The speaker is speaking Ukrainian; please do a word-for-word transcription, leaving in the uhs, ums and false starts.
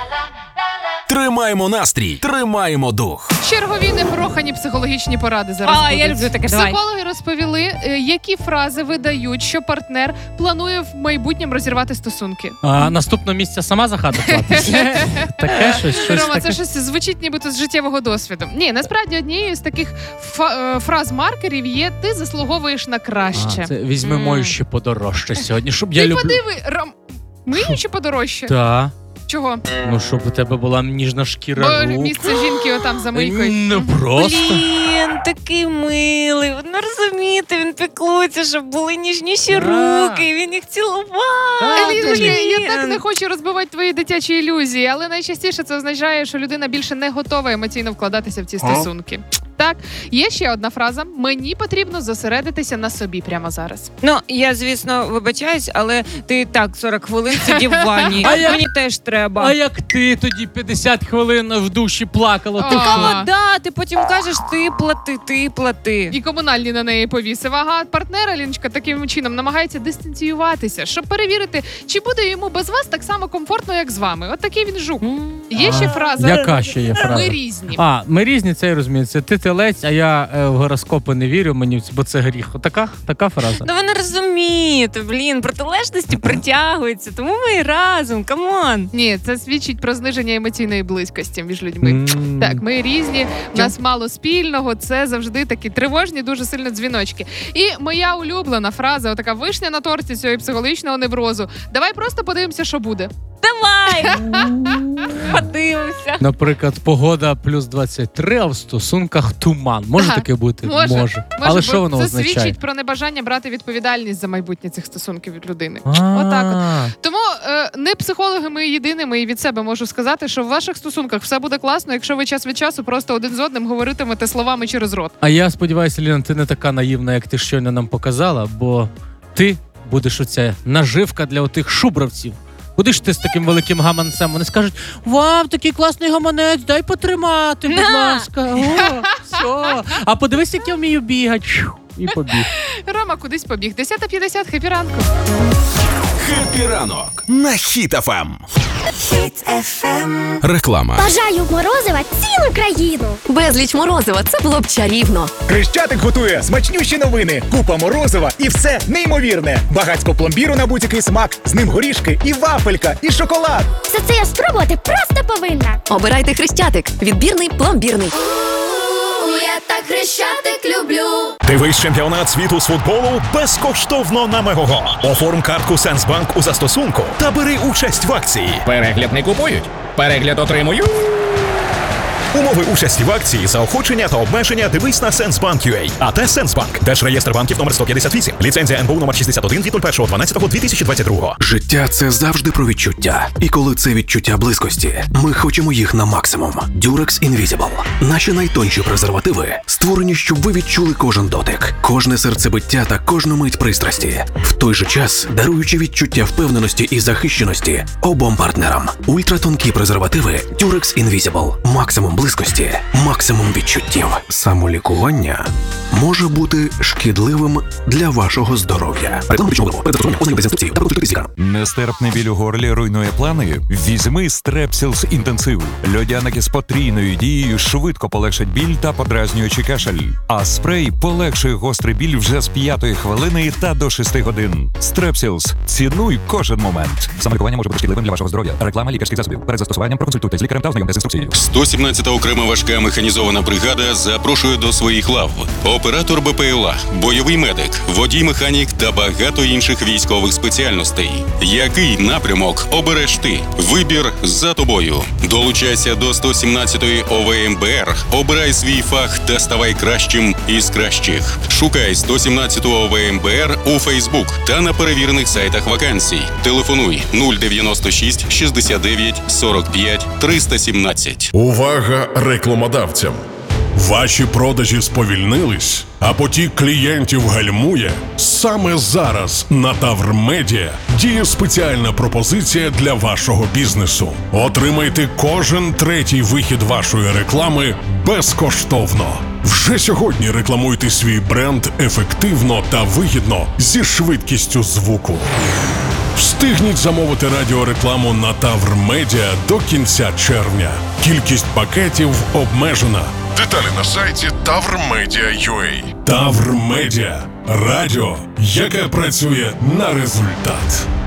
Тримаємо настрій, тримаємо дух. Чергові непрохані психологічні поради зараз А, будуть. я люблю таке, давай. Психологи розповіли, е, які фрази видають, що партнер планує в майбутньому розірвати стосунки. А наступного місця сама за хату платиш? Таке щось, щось Рома, таке. це щось звучить нібито з життєвого досвіду. Ні, насправді однією з таких фа- е, фраз-маркерів є «ти заслуговуєш на краще». А, це візьми М. мою ще подорожче сьогодні, щоб я Ти люблю. подиви, Ром, мию чи подорожче? Та, Чого? ну щоб у тебе була ніжна шкіра Бо рук. місце жінки отам за мийкою. Ну просто. Блін, такий милий. Ви не розумієте, він піклується, щоб були ніжніші Да. руки, він їх цілував. Так, Еліночка, блін. я так не хочу розбивати твої дитячі ілюзії, але найчастіше це означає, що людина більше не готова емоційно вкладатися в ці стосунки. Так, є ще одна фраза. Мені потрібно зосередитися на собі прямо зараз. Ну, я, звісно, вибачаюсь, але ти так сорок хвилин сидів в ванні. А як- Мені теж треба. А як ти тоді п'ятдесят хвилин в душі плакала? Ти А. що? Вода, ти потім кажеш, ти плати, ти плати. І комунальні на неї повісив. Ага, партнер Аліночка таким чином намагається дистанціюватися, щоб перевірити, чи буде йому без вас так само комфортно, як з вами. От такий він жук. Є ще фраза. Яка ще є Ми фраза? різні. А, ми різні, це я розумію. Це ти телець, а я е, в гороскопи не вірю, мені, бо це гріх. Така, така фраза. Ну ви не розумієте, блін, протилежності притягуються, тому ми і разом, камон. Ні, це свідчить про зниження емоційної близькості між людьми. М. Так, ми різні, в нас мало спільного, це завжди такі тривожні, дуже сильно дзвіночки. І моя улюблена фраза, отака вишня на торті цього психологічного неврозу. Давай просто подивимося, що буде. Давай! Подивимося. Наприклад, погода плюс двадцять три, а в стосунках туман. Може Ага, таке бути? може. Може. Може, Але що бо воно це означає? свідчить про небажання брати відповідальність за майбутнє цих стосунків від людини. А. Отак от. Тому е, не психологами єдиними і від себе можу сказати, що в ваших стосунках все буде класно, якщо ви час від часу просто один з одним говоритимете словами через рот. А я сподіваюся, Ліна, ти не така наївна, як ти щойно нам показала, бо ти будеш оця наживка для отих шубравців. Будеш ти з таким великим гаманцем, вони скажуть: вау, такий класний гаманець, дай потримати, будь На! ласка. О, все. А подивись, як я вмію бігати. І побіг. Рома кудись побіг. десята п'ятдесят, хеппі ранку. Хеппі ранок на Хіт еф ем. Хіт еф ем. Реклама. Бажаю морозива цілу країну. Безліч морозива, це було б чарівно. Хрещатик готує смачнющі новини, купа морозива і все неймовірне. Багацько пломбіру на будь-який смак, з ним горішки і вафелька, і шоколад. Все це я спробувати просто повинна. Обирайте Хрещатик. Відбірний, пломбірний. Я так Хрещатик люблю. Дивись чемпіонат світу з футболу безкоштовно на Мегого. Оформ картку Сенсбанк у застосунку та бери участь в акції. Перегляд не купують, перегляд отримують. Умови участі в акції, заохочення та обмеження дивись на Сенсбанк.ua. АТ Сенсбанк. Держреєстр банків номер сто п'ятдесят вісім. Ліцензія ен бе у номер шістдесят один від першого дванадцятого дві тисячі двадцять другого. Життя – це завжди про відчуття. І коли це відчуття близькості, ми хочемо їх на максимум. Durex Invisible. Наші найтонші презервативи створені, щоб ви відчули кожен дотик, кожне серцебиття та кожну мить пристрасті. В той же час, даруючи відчуття впевненості і захищеності обом партнерам. Ультратонкі презервативи Durex Invisible. Максимум близькості, максимум відчуттів. Самолікування може бути шкідливим для вашого здоров'я. Реклама пічного виробу. Перед застосуванням ознайомтесь з інструкцією та продуктуйте лікаря. Нестерпний біль у горлі руйнує плани? Візьми Стрепсілс інтенсив. Льодяники з потрійною дією швидко полегшать біль та подразнюючий кашель. А спрей полегшує гострий біль вже з п'ятої хвилини та до шести годин. Стрепсілс. Цінуй кожен момент. Самолікування може бути шкідливим для вашого здоров'я. Реклама лікарських засобів. Перед застосуванням проконсультуйте з лікарем та ознайомтесь з інструкцією. сто сімнадцята окрема важка механізована бригада запрошує до своїх лав оператор Б П Л А, бойовий медик, водій-механік та багато інших військових спеціальностей. Який напрямок обереш ти? Вибір за тобою. Долучайся до сто сімнадцятої О В М Б Р, обирай свій фах та ставай кращим із кращих. Шукай сто сімнадцяту О В М Б Р у Фейсбук та на перевірених сайтах вакансій. Телефонуй нуль дев'яносто шість шістдесят дев'ять сорок п'ять триста сімнадцять. Увага рекламодавцям! Ваші продажі сповільнились, а потік клієнтів гальмує? Саме зараз на Тавр Медіа діє спеціальна пропозиція для вашого бізнесу. Отримайте кожен третій вихід вашої реклами безкоштовно. Вже сьогодні рекламуйте свій бренд ефективно та вигідно зі швидкістю звуку. Встигніть замовити радіорекламу на Тавр Медіа до кінця червня. Кількість пакетів обмежена. Деталі на сайті тавр медіа крапка ю а. Тавр Медіа. Радіо, яке працює на результат.